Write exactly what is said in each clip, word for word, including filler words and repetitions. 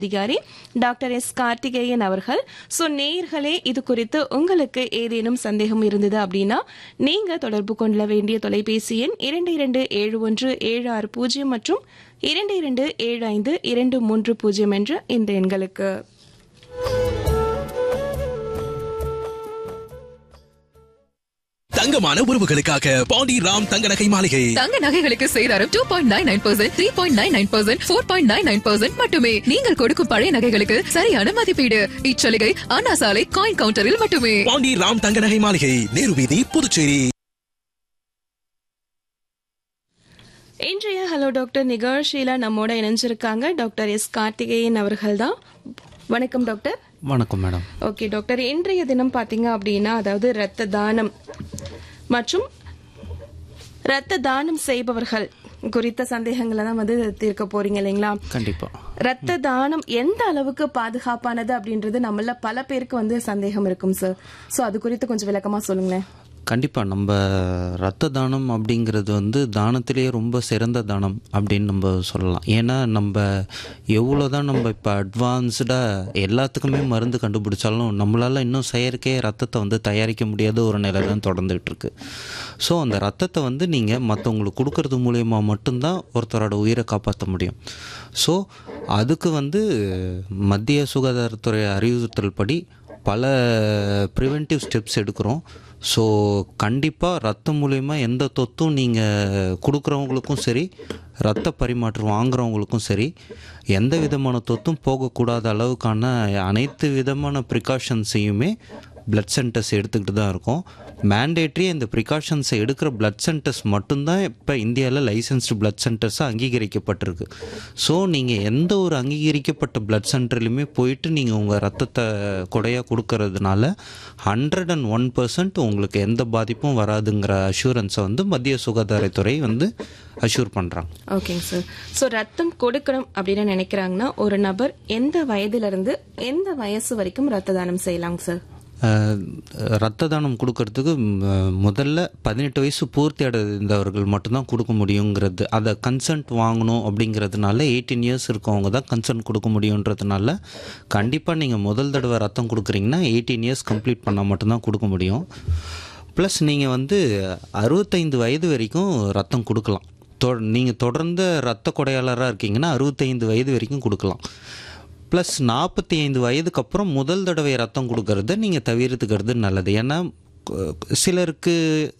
அதிகாரி doctor S Karthikeyan அவர்கள். So நேயர்களே, இது குறித்து உங்களுக்கு ஏதேனும் சந்தேகம் இருந்தது அப்படின்னா நீங்க தொடர்பு கொள்ள வேண்டிய தொலைபேசி எண் இரண்டு இரண்டு ஏழு ஒன்று ஏழு ஆறு பூஜ்ஜியம் மற்றும் இரண்டு இரண்டு ஏழு ஐந்து இரண்டு மூன்று பூஜ்ஜியம் என்ற இந்த எண்களுக்கு. தங்கமான உறவுகளுக்காக பாண்டி ராம் தங்க நகை மாளிகை. தங்க நகைகளுக்கு சேதாரம் two point nine nine percent three point nine nine percent four point nine nine percent மட்டுமே. நீங்கள் கொடுக்கும் பழைய நகைகளுக்கு சரியான மதிப்பீடு. இச்சலுகை அண்ணா சாலை காயின் கவுண்டரில் மட்டுமே. பாண்டி ராம் தங்க நகை மாளிகை, நேரு வீதி, புதுச்சேரி. இன்றைய ஹலோ டாக்டர் நிகழ்ச்சியில நம்மோட இணைஞ்சிருக்காங்க டாக்டர் எஸ் கார்த்திகேயன் அவர்கள் தான். வணக்கம் டாக்டர். வணக்கம் மேடம். ஓகே டாக்டர், இன்றைய தினம் பாத்தீங்க அப்படின்னா அதாவது ரத்த தானம் மற்றும் ரத்த தானம் செய்பவர்கள் குறித்த சந்தேகங்களை தான் வந்து தீர்க்க போறீங்க இல்லைங்களா? கண்டிப்பா. ரத்த தானம் எந்த அளவுக்கு பாதுகாப்பானது அப்படின்றது நம்மள பல பேருக்கு வந்து சந்தேகம் இருக்கும் சார். சோ அது குறித்து கொஞ்சம் விளக்கமா சொல்லுங்களேன். கண்டிப்பாக நம்ம ரத்த தானம் அப்படிங்கிறது வந்து தானத்திலேயே ரொம்ப சிறந்த தானம் அப்படின்னு நம்ம சொல்லலாம். ஏன்னா நம்ம எவ்வளோ தான் நம்ம இப்போ அட்வான்ஸ்டாக எல்லாத்துக்குமே மருந்து கண்டுபிடிச்சாலும் நம்மளால் இன்னும் செயற்கையே ரத்தத்தை வந்து தயாரிக்க முடியாத ஒரு நிலை தான் தொடர்ந்துகிட்டு இருக்கு. ஸோ அந்த ரத்தத்தை வந்து நீங்கள் மற்றவங்களுக்கு கொடுக்கறது மூலயமா மட்டும்தான் ஒருத்தரோட உயிரை காப்பாற்ற முடியும். ஸோ அதுக்கு வந்து மத்திய சுகாதாரத்துறை அறிவுறுத்தல் படி பல ப்ரிவென்டிவ் ஸ்டெப்ஸ் எடுக்கிறோம். ஸோ கண்டிப்பாக ரத்தம் மூலயமா எந்த தொத்தும் நீங்கள் கொடுக்குறவங்களுக்கும் சரி, ரத்த பரிமாற்றம் வாங்குறவங்களுக்கும் சரி, எந்த விதமான தொத்தும் போகக்கூடாத அளவுக்கான அனைத்து விதமான ப்ரிகாஷன்ஸையுமே பிளட் சென்டர்ஸ் எடுத்துக்கிட்டு தான் இருக்கும். மேண்டேட்ரி இந்த ப்ரிகாஷன்ஸை எடுக்கிற பிளட் சென்டர்ஸ் மட்டும்தான் இப்போ இந்தியாவில் லைசன்ஸ்டு பிளட் சென்டர்ஸாக அங்கீகரிக்கப்பட்டிருக்கு. ஸோ நீங்கள் எந்த ஒரு அங்கீகரிக்கப்பட்ட பிளட் சென்டர்லையுமே போயிட்டு நீங்கள் உங்கள் ரத்தத்தை கொடையாக கொடுக்கறதுனால ஹண்ட்ரட் அண்ட் ஒன் பர்சன்ட் உங்களுக்கு எந்த பாதிப்பும் வராதுங்கிற அஷூரன்ஸை வந்து மத்திய சுகாதாரத்துறை வந்து அஷூர் பண்ணுறாங்க. ஓகேங்க சார். ஸோ ரத்தம் கொடுக்கணும் அப்படின்னு நினைக்கிறாங்கன்னா ஒரு நபர் எந்த வயதிலிருந்து எந்த வயசு வரைக்கும் ரத்த தானம் செய்யலாங்க சார்? ரத்த தானம் கொடுக்கறதுக்கு முதல்ல பதினெட்டு வயசு பூர்த்தி அடைந்தவர்கள் மட்டும்தான் கொடுக்க முடியுங்கிறது, அதை கன்சென்ட் வாங்கணும் அப்படிங்கிறதுனால எயிட்டீன் இயர்ஸ் இருக்கவங்க தான் கன்சென்ட் கொடுக்க முடியுன்றதுனால கண்டிப்பாக நீங்கள் முதல் தடவை ரத்தம் கொடுக்குறீங்கன்னா எயிட்டீன் இயர்ஸ் கம்ப்ளீட் பண்ணால் மட்டும்தான் கொடுக்க முடியும். ப்ளஸ் நீங்கள் வந்து அறுபத்தைந்து வயது வரைக்கும் ரத்தம் கொடுக்கலாம். தொ நீங்கள் தொடர்ந்து ரத்த கொடையாளராக இருக்கீங்கன்னா அறுபத்தைந்து வயது வரைக்கும் கொடுக்கலாம். ப்ளஸ் நாற்பத்தி ஐந்து வயதுக்கு அப்புறம் முதல் தடவை ரத்தம் கொடுக்கறத நீங்கள் தவிர்த்துக்கிறது நல்லது. ஏன்னா சிலருக்கு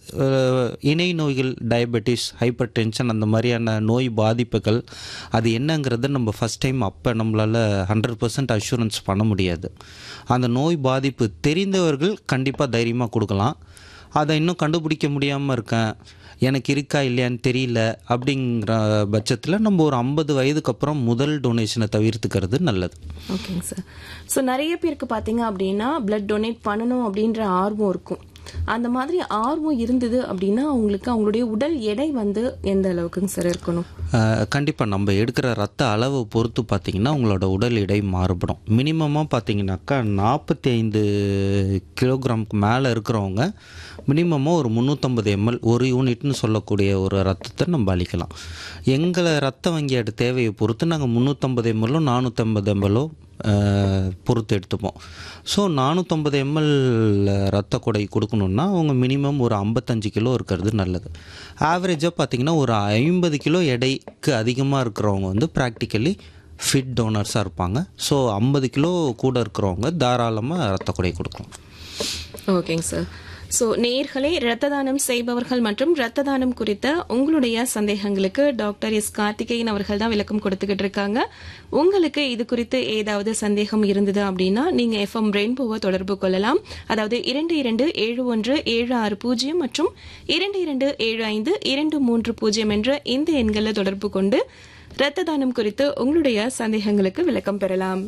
இணை நோய்கள், டயபெட்டிஸ், ஹைப்பர் டென்ஷன், அந்த மாதிரியான நோய் பாதிப்புகள் அது என்னங்கிறத நம்ம ஃபஸ்ட் டைம் அப்போ நம்மளால் ஹண்ட்ரட் பர்சன்ட் அஷூரன்ஸ் பண்ண முடியாது. அந்த நோய் பாதிப்பு தெரிந்தவர்கள் கண்டிப்பாக தைரியமாக கொடுக்கலாம். அதை இன்னும் கண்டுபிடிக்க முடியாமல் இருக்கேன், எனக்கு இருக்கா இல்லையான்னு தெரியல அப்படிங்கிற பட்சத்தில் நம்ம ஒரு ஐம்பது வயதுக்கு அப்புறம் முதல் டொனேஷனை தவிர்த்துக்கிறது நல்லது. ஓகேங்க சார். ஸோ நிறைய பேருக்கு பார்த்தீங்க அப்படின்னா பிளட் டொனேட் பண்ணணும் அப்படின்ற ஆர்வம் இருக்கும். அந்த மாதிரி ஆர்வம் இருந்தது அப்படின்னா அவங்களுக்கு அவங்களுடைய உடல் எடை வந்து எந்த அளவுக்குங்க சார் இருக்கணும்? கண்டிப்பாக நம்ம எடுக்கிற ரத்த அளவை பொறுத்து பார்த்திங்கன்னா உங்களோட உடல் எடை மாறுபடும். மினிமமாக பார்த்திங்கனாக்கா நாற்பத்தி ஐந்து கிலோகிராமுக்கு மேலே இருக்கிறவங்க மினிமமாக ஒரு முந்நூற்றம்பது எம்எல் ஒரு யூனிட்னு சொல்லக்கூடிய ஒரு ரத்தத்தை நம்ம அளிக்கலாம். எங்களை ரத்த வங்கியோட தேவையை பொறுத்து நாங்கள் முந்நூற்றம்பது எம்எல்லோ நானூற்றம்பது எம்எல்லோ பொறுத்து எடுத்துப்போம். ஸோ நானூற்றம்பது எம்எல் ரத்த கொடை கொடுக்கணுன்னா அவங்க மினிமம் ஒரு ஐம்பத்தஞ்சு கிலோ இருக்கிறது நல்லது. ஆவரேஜாக பார்த்திங்கன்னா ஒரு ஐம்பது கிலோ எடைக்கு அதிகமாக இருக்கிறவங்க வந்து ப்ராக்டிக்கலி ஃபிட் டோனர்ஸாக இருப்பாங்க. ஸோ ஐம்பது கிலோ கூட இருக்கிறவங்க தாராளமாக ரத்த கொடை கொடுக்கலாம். ஓகேங்க சார். ஸோ நேயர்களே, ரத்த தானம் செய்பவர்கள் மற்றும் ரத்த தானம் குறித்த உங்களுடைய சந்தேகங்களுக்கு டாக்டர் எஸ் கார்த்திகேயன் அவர்கள் தான் விளக்கம் கொடுத்துக்கிட்டு இருக்காங்க. உங்களுக்கு இது குறித்து ஏதாவது சந்தேகம் இருந்தது அப்படின்னா நீங்க எஃப்எம் ரெயின்போவை தொடர்பு கொள்ளலாம். அதாவது இரண்டு இரண்டு ஏழு ஒன்று ஏழு ஆறு பூஜ்ஜியம் மற்றும் இரண்டு இரண்டு ஏழு ஐந்து இரண்டு மூன்று பூஜ்ஜியம் என்ற இந்த எண்களில் தொடர்பு கொண்டு ரத்த தானம் குறித்து உங்களுடைய சந்தேகங்களுக்கு விளக்கம் பெறலாம்.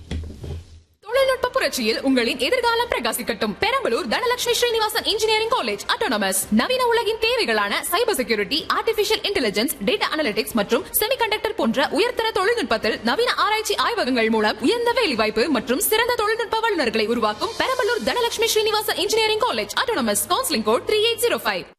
தொழில்நுட்ப புரட்சியில் உங்களின் எதிர்காலம் பிரகாசிக்கட்டும். Perambalur Dhanalakshmi Srinivasan engineering college autonomous நவீன உலகின் தேவைகளான cyber security, artificial intelligence, data analytics மற்றும் செமிகண்டக்டர் போன்ற உயர்தர தொழில்நுட்பத்தில் நவீன ஆராய்ச்சி ஆய்வகங்கள் மூலம் உயர்ந்த வேலைவாய்ப்பு மற்றும் சிறந்த தொழில்நுட்ப வல்லுநர்களை உருவாக்கும் Perambalur Dhanalakshmi Srinivasan engineering college autonomous. Counselling code three eight zero five.